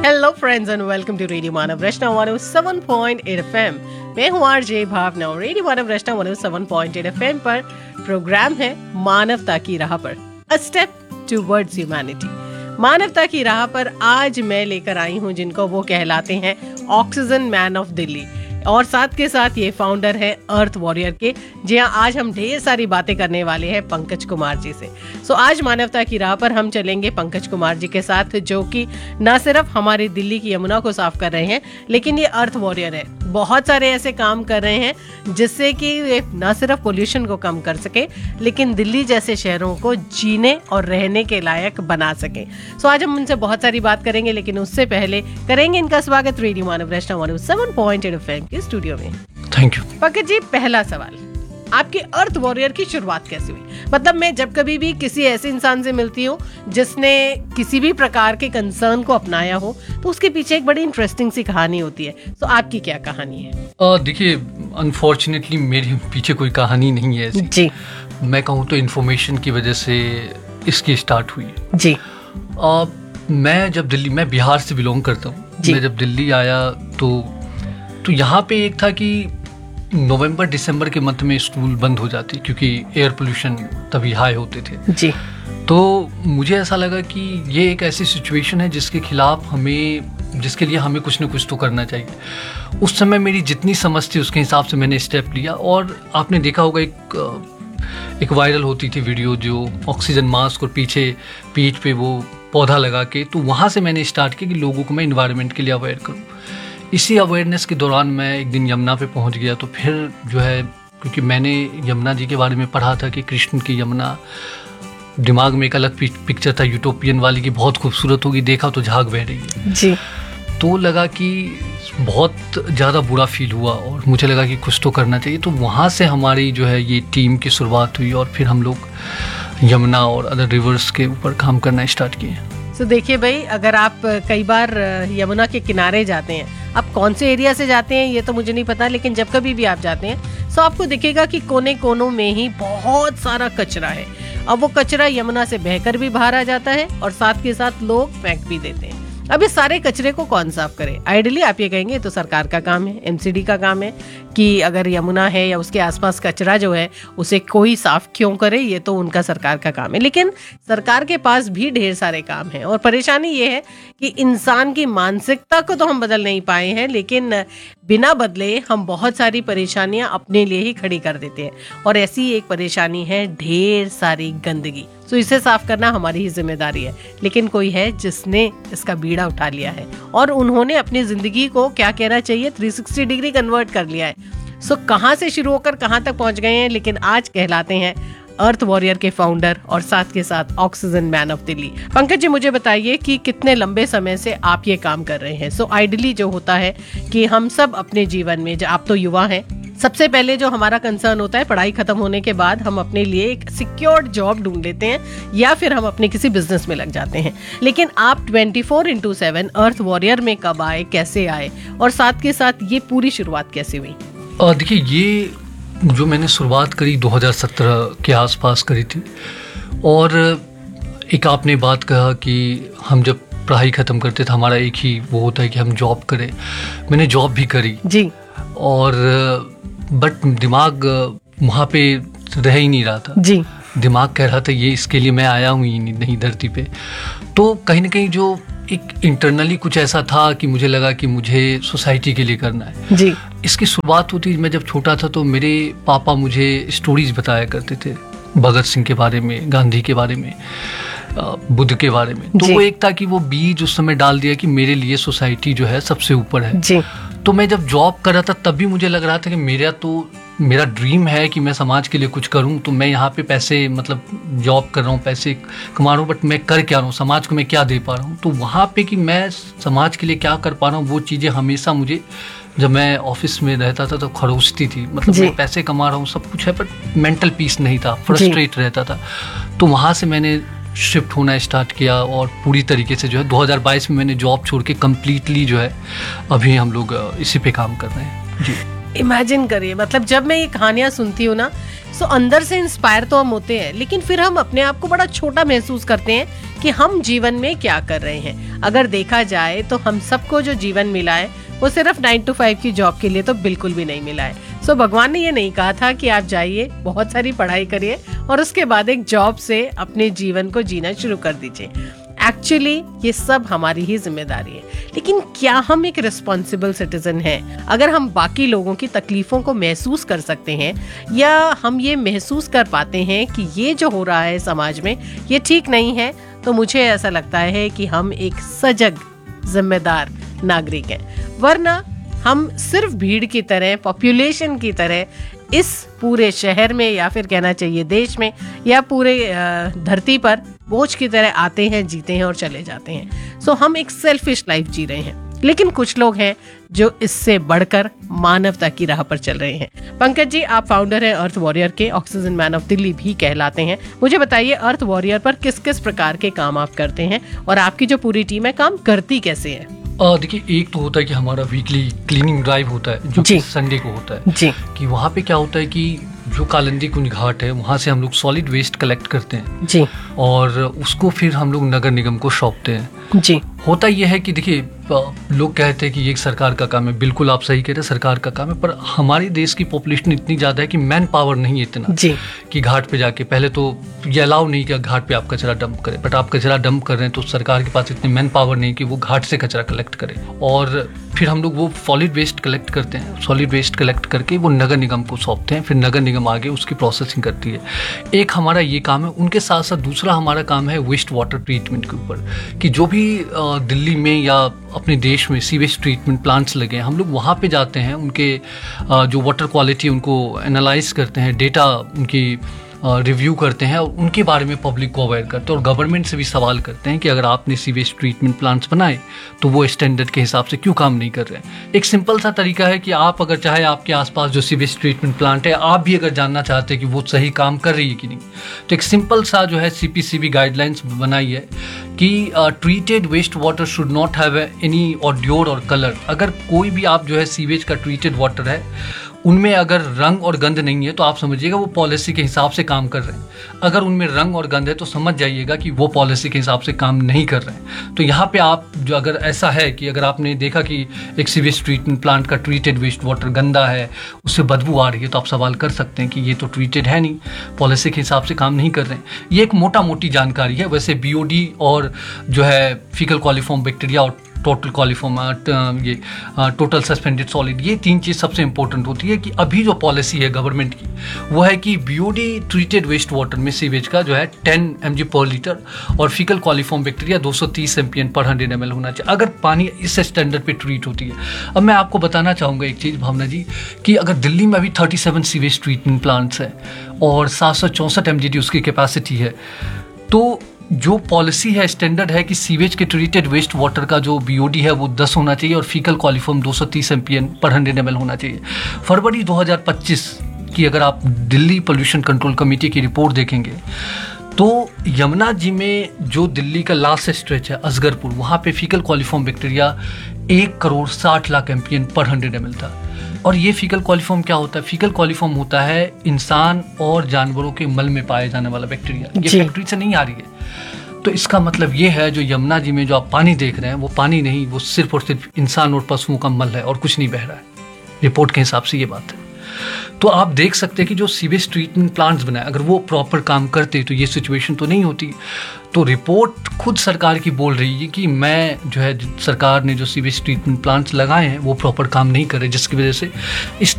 Hello friends and welcome to radio Manav Rachna 107.8 FM. मैं हूँ RJ भावना और radio मानव रचना 107.8 FM पर प्रोग्राम है मानवता की राह पर, अ स्टेप टुवर्ड्स ह्यूमैनिटी। मानवता की राह पर आज मैं लेकर आई हूँ जिनको वो कहलाते हैं ऑक्सीजन मैन ऑफ दिल्ली, और साथ के साथ ये फाउंडर है अर्थ वॉरियर के। जी हाँ, आज हम ढेर सारी बातें करने वाले हैं पंकज कुमार जी से। सो आज मानवता की राह पर हम चलेंगे पंकज कुमार जी के साथ, जो कि न सिर्फ हमारी दिल्ली की यमुना को साफ कर रहे हैं, लेकिन ये अर्थ वॉरियर है। बहुत सारे ऐसे काम कर रहे हैं जिससे कि ये न सिर्फ पोल्यूशन को कम कर सके, लेकिन दिल्ली जैसे शहरों को जीने और रहने के लायक बना सके। सो आज हम उनसे बहुत सारी बात करेंगे, लेकिन उससे पहले करेंगे इनका स्वागत रेडियो मानव रचना 107.8 एफएम के स्टूडियो में। Thank you. पंकज जी, पहला सवाल, आपकी अर्थ वॉरियर की शुरुआत कैसे हुई? मतलब मैं जब कभी भी किसी ऐसे इंसान से मिलती हूँ जिसने किसी भी प्रकार के कंसर्न को अपनाया हो, तो उसके पीछे एक बड़ी इंटरेस्टिंग सी कहानी होती है। तो आपकी क्या कहानी है? देखिए, अनफॉर्चुनेटली मेरे पीछे कोई कहानी नहीं है ऐसी। जी। मैं कहूँ तो इन्फॉर्मेशन की वजह से इसकी स्टार्ट हुई है। जी। मैं बिहार से बिलोंग करता हूँ। मैं जब दिल्ली आया तो यहाँ पे एक था कि नवंबर दिसंबर के मंथ में स्कूल बंद हो जाती, क्योंकि एयर पोल्यूशन तभी हाई होते थे। जी। तो मुझे ऐसा लगा कि ये एक ऐसी सिचुएशन है जिसके लिए हमें कुछ न कुछ तो करना चाहिए। उस समय मेरी जितनी समझ थी उसके हिसाब से मैंने स्टेप लिया, और आपने देखा होगा एक वायरल होती थी वीडियो, जो ऑक्सीजन मास्क और पीछे पीठ पे वो पौधा लगा के, तो वहाँ से मैंने स्टार्ट किया कि लोगों को मैं इन्वायरमेंट के लिए अवेयर करूँ। इसी अवेयरनेस के दौरान मैं एक दिन यमुना पे पहुंच गया। तो फिर जो है, क्योंकि मैंने यमुना जी के बारे में पढ़ा था कि कृष्ण की यमुना, दिमाग में एक अलग पिक्चर था यूटोपियन वाली की, बहुत खूबसूरत होगी, देखा तो झाग बह रही है। जी। तो लगा कि बहुत ज़्यादा बुरा फील हुआ और मुझे लगा कि कुछ तो करना चाहिए। तो वहाँ से हमारी जो है ये टीम की शुरुआत हुई, और फिर हम लोग यमुना और अदर रिवर्स के ऊपर काम करना स्टार्ट किए। तो देखिए भाई, अगर आप कई बार यमुना के किनारे जाते हैं, आप कौन से एरिया से जाते हैं ये तो मुझे नहीं पता, लेकिन जब कभी भी आप जाते हैं तो आपको दिखेगा कि कोने कोनों में ही बहुत सारा कचरा है। अब वो कचरा यमुना से बहकर भी बाहर आ जाता है और साथ के साथ लोग फेंक भी देते हैं। अब इस सारे कचरे को कौन साफ करे? आइडियली आप ये कहेंगे तो सरकार का काम है, एमसीडी का काम है कि अगर यमुना है या उसके आसपास कचरा जो है उसे कोई साफ क्यों करे, ये तो उनका सरकार का काम है। लेकिन सरकार के पास भी ढेर सारे काम हैं, और परेशानी ये है कि इंसान की मानसिकता को तो हम बदल नहीं पाए हैं, लेकिन बिना बदले हम बहुत सारी परेशानियां अपने लिए ही खड़ी कर देते हैं। और ऐसी एक परेशानी है ढेर सारी गंदगी। तो इसे साफ करना हमारी ही जिम्मेदारी है, लेकिन कोई है जिसने इसका बीड़ा उठा लिया है और उन्होंने अपनी जिंदगी को क्या कहना चाहिए 360 डिग्री कन्वर्ट कर लिया है। सो कहाँ से शुरू होकर कहाँ तक पहुंच गए हैं, लेकिन आज कहलाते हैं अर्थ वॉरियर के फाउंडर और साथ के साथ oxygen man of Delhi. Pankaj ji, मुझे बताइए कि कितने लंबे समय से आप ये काम कर रहे हैं? सो आइडियली जो होता है कि हम सब अपने जीवन में, जो आप तो युवा हैं, सबसे पहले जो हमारा कंसर्न होता है, पढ़ाई खत्म होने के बाद हम अपने लिए एक सिक्योर्ड जॉब ढूंढ लेते हैं या फिर हम अपने किसी बिजनेस में लग जाते हैं। लेकिन आप 24/7 अर्थ वॉरियर में कब आए, कैसे आए, और साथ के साथ ये पूरी शुरुआत कैसे हुई? देखिए, ये जो मैंने शुरुआत करी 2017 के आसपास करी थी, और एक आपने बात कहा कि हम जब पढ़ाई ख़त्म करते थे हमारा एक ही वो होता है कि हम जॉब करें। मैंने जॉब भी करी जी, और बट दिमाग वहाँ पे रह ही नहीं रहा था जी। दिमाग कह रहा था ये इसके लिए मैं आया हूँ ही नहीं धरती पे। तो कहीं ना कहीं जो एक इंटरनली कुछ ऐसा था कि मुझे लगा कि मुझे सोसाइटी के लिए करना है जी। इसकी शुरुआत होती, मैं जब छोटा था तो मेरे पापा मुझे स्टोरीज बताया करते थे, भगत सिंह के बारे में, गांधी के बारे में, बुद्ध के बारे में। तो वो एक था कि वो बीज उस समय डाल दिया कि मेरे लिए सोसाइटी जो है सबसे ऊपर है जी। तो मैं जब जॉब कर रहा था तब भी मुझे लग रहा था कि मेरा ड्रीम है कि मैं समाज के लिए कुछ करूं। तो मैं यहाँ पे पैसे, मतलब जॉब कर रहा हूँ, पैसे कमा रहा हूँ, बट मैं कर क्या रहा हूँ, समाज को मैं क्या दे पा रहा हूँ। तो वहाँ पे कि मैं समाज के लिए क्या कर पा रहा हूँ, वो चीज़ें हमेशा मुझे, जब मैं ऑफिस में रहता था तो खरोचती थी। मतलब मैं पैसे कमा रहा हूँ, सब कुछ है, बट मेंटल पीस नहीं था, फ्रस्ट्रेट रहता था। तो वहाँ से मैंने शिफ्ट होना स्टार्ट किया, और पूरी तरीके से जो है 2022 में मैंने जॉब छोड़ के कम्प्लीटली जो है अभी हम लोग इसी पे काम कर रहे हैं जी। इमेजिन करिए, मतलब जब मैं ये कहानियां सुनती हूँ ना, सो अंदर से इंस्पायर तो हम होते हैं, लेकिन फिर हम अपने आप को बड़ा छोटा महसूस करते हैं कि हम जीवन में क्या कर रहे हैं। अगर देखा जाए तो हम सबको जो जीवन मिला है वो सिर्फ 9 to 5 की जॉब के लिए तो बिल्कुल भी नहीं मिला है। सो भगवान ने ये नहीं कहा था कि आप जाइए, बहुत सारी पढ़ाई करिए और उसके बाद एक जॉब से अपने जीवन को जीना शुरू कर दीजिए। एक्चुअली ये सब हमारी ही जिम्मेदारी है। लेकिन क्या हम एक रिस्पॉन्सिबल सिटीजन हैं? अगर हम बाकी लोगों की तकलीफों को महसूस कर सकते हैं या हम ये महसूस कर पाते हैं कि ये जो हो रहा है समाज में ये ठीक नहीं है, तो मुझे ऐसा लगता है कि हम एक सजग जिम्मेदार नागरिक हैं। वरना हम सिर्फ भीड़ की तरह, पॉपुलेशन की तरह इस पूरे शहर में या फिर कहना चाहिए देश में या पूरे धरती पर बोझ की तरह आते हैं, जीते हैं और चले जाते हैं। सो हम एक सेल्फिश लाइफ जी रहे हैं। लेकिन कुछ लोग हैं जो इससे बढ़कर मानवता की राह पर चल रहे हैं। पंकज जी, आप फाउंडर हैं अर्थ वॉरियर के, ऑक्सीजन मैन ऑफ दिल्ली भी कहलाते हैं। मुझे बताइए, अर्थ वॉरियर पर किस किस प्रकार के काम आप करते हैं और आपकी जो पूरी टीम है काम करती कैसे है? देखिए, एक तो होता है कि हमारा वीकली क्लीनिंग ड्राइव होता है जो संडे को होता है जी। कि वहाँ पे क्या होता है कि जो कालिंदी कुंज घाट है वहाँ से हम लोग सॉलिड वेस्ट कलेक्ट करते हैं जी, और उसको फिर हम लोग नगर निगम को सौंपते हैं जी। होता यह है कि देखिए, लोग कहते हैं कि ये सरकार का काम है। बिल्कुल आप सही कह रहे हैं, सरकार का काम है, पर हमारे देश की पॉपुलेशन इतनी ज़्यादा है कि मैन पावर नहीं है इतना जी कि घाट पे जाके, पहले तो ये अलाउ नहीं कि घाट पे आप कचरा डंप करें, बट आप कचरा डंप कर रहे हैं तो सरकार के पास इतनी मैन पावर नहीं कि वो घाट से कचरा कलेक्ट करे। और फिर हम लोग वो सॉलिड वेस्ट कलेक्ट करते हैं, सॉलिड वेस्ट कलेक्ट करके वो नगर निगम को सौंपते हैं, फिर नगर निगम आगे उसकी प्रोसेसिंग करती है। एक हमारा ये काम है। उनके साथ साथ दूसरा हमारा काम है वेस्ट वाटर ट्रीटमेंट के ऊपर, कि जो भी दिल्ली में या अपने देश में सीवेज ट्रीटमेंट प्लांट्स लगे हैं, हम लोग वहाँ पे जाते हैं, उनके जो वाटर क्वालिटी उनको एनालाइज करते हैं, डेटा उनकी रिव्यू करते हैं और उनके बारे में पब्लिक को अवेयर करते हैं और गवर्नमेंट से भी सवाल करते हैं कि अगर आपने सीवेज ट्रीटमेंट प्लांट्स बनाए तो वो स्टैंडर्ड के हिसाब से क्यों काम नहीं कर रहे हैं। एक सिंपल सा तरीका है कि आप अगर चाहे आपके आसपास जो सीवेज ट्रीटमेंट प्लांट है, आप भी अगर जानना चाहते हैं कि वो सही काम कर रही है कि नहीं, तो एक सिंपल सा जो है CPCB गाइडलाइंस बनाई है कि treated waste water should not have any ऑड्योर और कलर। अगर कोई भी आप जो है सीवेज का ट्रीटेड वाटर है उनमें अगर रंग और गंध नहीं है तो आप समझिएगा वो पॉलिसी के हिसाब से काम कर रहे हैं। अगर उनमें रंग और गंध है तो समझ जाइएगा कि वो पॉलिसी के हिसाब से काम नहीं कर रहे हैं। तो यहाँ पे आप जो, अगर ऐसा है कि अगर आपने देखा कि एक सीवेज ट्रीटमेंट प्लांट का ट्रीटेड वेस्ट वाटर गंदा है, उससे बदबू आ रही है, तो आप सवाल कर सकते हैं कि ये तो ट्रीटेड है नहीं, पॉलिसी के हिसाब से काम नहीं कर रहे हैं। ये एक मोटा मोटी जानकारी है। वैसे BOD और जो है फीकल कॉलीफॉर्म बैक्टीरिया और टोटल कॉलीफॉर्म, ये टोटल सस्पेंडेड सॉलिड, ये 3 चीज़ सबसे इंपॉर्टेंट होती है। कि अभी जो पॉलिसी है गवर्नमेंट की वो है कि BOD ट्रीटेड वेस्ट वाटर में सीवेज का जो है 10 mg पर लीटर और फीकल कॉलीफॉर्म बैक्टीरिया 230 MPN पर 100 ml होना चाहिए, अगर पानी इस स्टैंडर्ड पे ट्रीट होती है। अब मैं आपको बताना चाहूँगा एक चीज़ भावना जी, कि अगर दिल्ली में अभी 37 सीवेज ट्रीटमेंट प्लांट्स हैं और 764 MGD उसकी कैपेसिटी है, तो जो पॉलिसी है, स्टैंडर्ड है कि सीवेज के ट्रीटेड वेस्ट वाटर का जो BOD है वो 10 होना चाहिए और फीकल कॉलीफॉर्म 230 MPN पर 100 ml होना चाहिए। फरवरी 2025 की अगर आप दिल्ली पोल्यूशन कंट्रोल कमेटी की रिपोर्ट देखेंगे तो यमुना जी में जो दिल्ली का लास्ट स्ट्रेच है असगरपुर, वहाँ पे फीकल कॉलीफॉर्म बैक्टीरिया 1,60,00,000 MPN पर 100 ml था। और ये फीकल कॉलीफॉर्म क्या होता है? फीकल कॉलीफॉर्म होता है इंसान और जानवरों के मल में पाए जाने वाला बैक्टीरिया। ये फैक्ट्री से नहीं आ रही है। तो इसका मतलब ये है जो यमुना जी में जो आप पानी देख रहे हैं वो पानी नहीं, वो सिर्फ और सिर्फ इंसान और पशुओं का मल है और कुछ नहीं बह रहा है। रिपोर्ट के हिसाब से ये बात है। तो आप देख सकते हैं कि जो सीवेज ट्रीटमेंट प्लांट्स बनाए, अगर वो प्रॉपर काम करते तो ये सिचुएशन तो नहीं होती। तो रिपोर्ट खुद सरकार की बोल रही है कि मैं जो है सरकार ने जो सीवेज ट्रीटमेंट प्लांट्स लगाए हैं वो प्रॉपर काम नहीं कर रहे, जिसकी वजह से इस